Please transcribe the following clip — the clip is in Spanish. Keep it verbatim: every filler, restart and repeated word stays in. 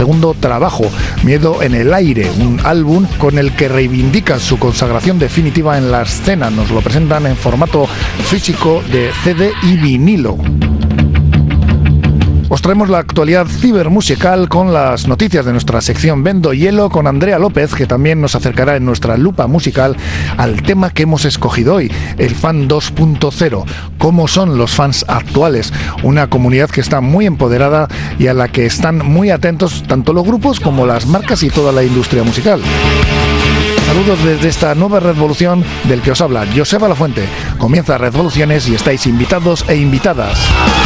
segundo trabajo, Miedo en el aire, un álbum con el que reivindican su consagración definitiva en la escena. Nos lo presentan en formato físico de C D y vinilo. Os traemos la actualidad cibermusical con las noticias de nuestra sección Vendo Hielo con Andrea López, que también nos acercará en nuestra lupa musical al tema que hemos escogido hoy, el fan dos punto cero. ¿Cómo son los fans actuales? Una comunidad que está muy empoderada y a la que están muy atentos tanto los grupos como las marcas y toda la industria musical. Saludos desde esta nueva Revolución del que os habla Joseba Lafuente. Comienza Revoluciones y estáis invitados e invitadas.